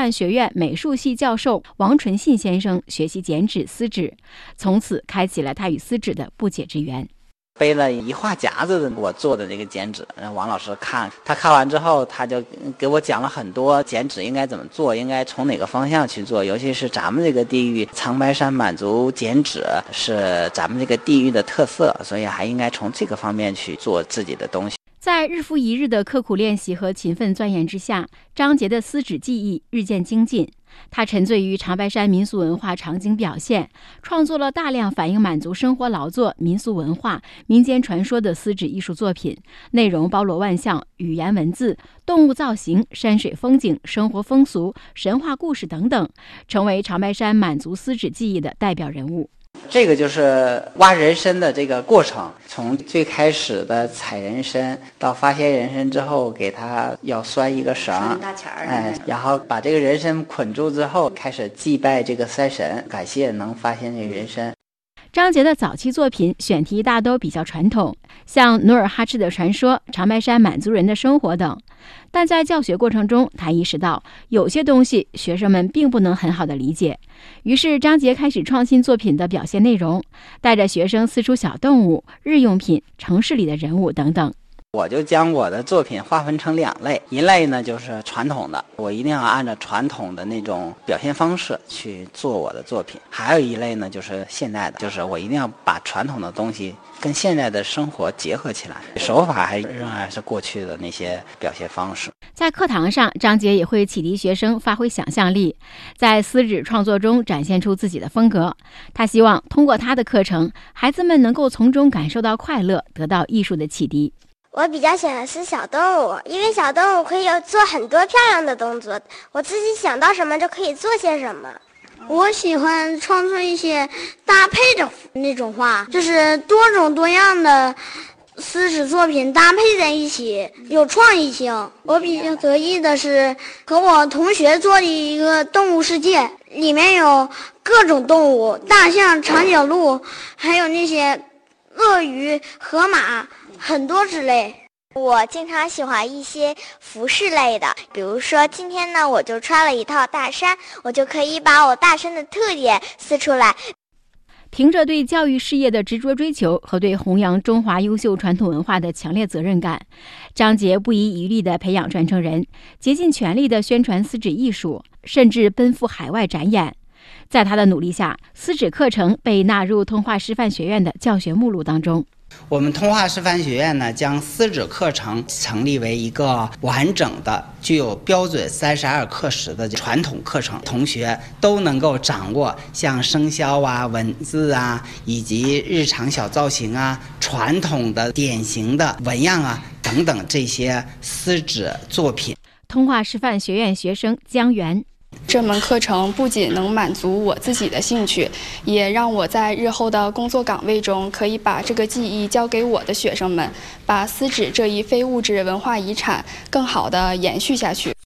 范学院美术系教授王纯信先生学习剪纸撕纸，从此开启了他与撕纸的不解之缘。 背了一画夹子的我做的这个剪纸，王老师看，他看完之后，他就给我讲了很多剪纸应该怎么做，应该从哪个方向去做，尤其是咱们这个地域长白山满族剪纸是咱们这个地域的特色，所以还应该从这个方面去做自己的东西。 在日复一日的刻苦练习和勤奋钻研之下，张杰的撕纸技艺日渐精进。他沉醉于长白山民俗文化场景表现，创作了大量反映满族生活劳作、民俗文化、民间传说的撕纸艺术作品，内容包罗万象，语言文字、动物造型、山水风景、生活风俗、神话故事等等，成为长白山满族撕纸技艺的代表人物。 这个就是挖人参的这个过程，从最开始的采人参到发现人参之后，给它要拴一个绳，然后把这个人参捆住之后，开始祭拜这个山神，感谢能发现这个人参。 张杰的早期作品选题大都比较传统，像努尔哈赤的传说、长白山满族人的生活等。但在教学过程中，他意识到有些东西学生们并不能很好的理解，于是张杰开始创新作品的表现内容，带着学生撕出小动物、日用品、城市里的人物等等。 我就将我的作品划分成两类，一类呢就是传统的，我一定要按照传统的那种表现方式去做我的作品；还有一类呢就是现代的，就是我一定要把传统的东西跟现在的生活结合起来，手法还仍然是过去的那些表现方式。 在课堂上，张杰也会启迪学生发挥想象力，在撕纸创作中展现出自己的风格。他希望通过他的课程，孩子们能够从中感受到快乐，得到艺术的启迪。 我比较喜欢撕小动物，因为小动物可以做很多漂亮的动作，我自己想到什么就可以做些什么。 我喜欢创作一些搭配的那种画，就是多种多样的撕纸作品搭配在一起，有创意性。我比较得意的是和我同学做的一个动物世界，里面有各种动物，大象、长颈鹿，还有那些鳄鱼、河马，很多之类。 我经常喜欢一些服饰类的，比如说今天呢，我就穿了一套大衫，我就可以把我大衫的特点撕出来。 凭着对教育事业的执着追求和对弘扬中华优秀传统文化的强烈责任感，张杰不遗余力地培养传承人，竭尽全力地宣传撕纸艺术，甚至奔赴海外展演。在他的努力下，撕纸课程被纳入通化师范学院的教学目录当中。 我们通化师范学院呢，将撕纸课程成立为一个完整的、具有标准32课时的传统课程，同学都能够掌握像生肖啊、文字啊，以及日常小造型啊、传统的典型的纹样啊等等这些撕纸作品。 通化师范学院学生江源。 这门课程不仅能满足我自己的兴趣，也让我在日后的工作岗位中可以把这个技艺交给我的学生们，把撕纸这一非物质文化遗产更好地延续下去。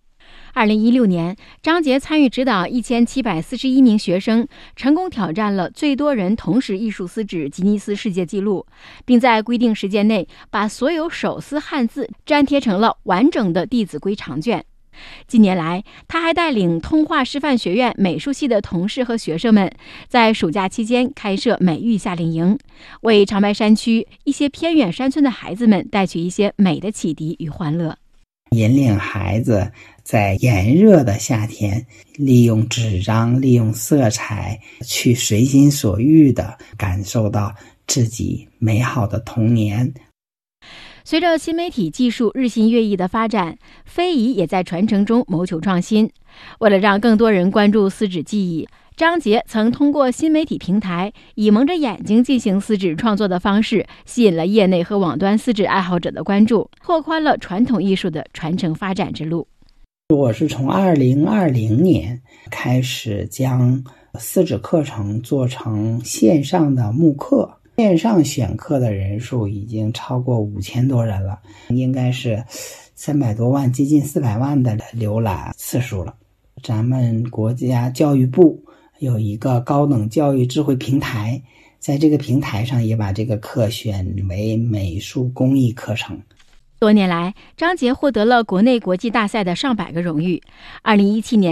2016年，张杰参与指导1741名学生，成功挑战了最多人同时艺术撕纸吉尼斯世界纪录，并在规定时间内把所有手撕汉字粘贴成了完整的《弟子规》长卷。近年来，他还带领通化师范学院美术系的同事和学生们，在暑假期间开设美育夏令营，为长白山区一些偏远山村的孩子们带去一些美的启迪与欢乐。 引领孩子在炎热的夏天，利用纸张、利用色彩，去随心所欲地感受到自己美好的童年。 随着新媒体技术日新月异的发展，非遗也在传承中谋求创新。为了让更多人关注撕纸技艺，张杰曾通过新媒体平台以蒙着眼睛进行撕纸创作的方式，吸引了业内和网端撕纸爱好者的关注，拓宽了传统艺术的传承发展之路。 我是从2020年开始将撕纸课程做成线上的慕课，线上选课的人数已经超过5000多人了，应该是300多万，接近400万的浏览次数了。咱们国家教育部有一个高等教育智慧平台，在这个平台上也把这个课选为美术工艺课程。 多年来，张杰获得了国内国际大赛的上百个荣誉。2017年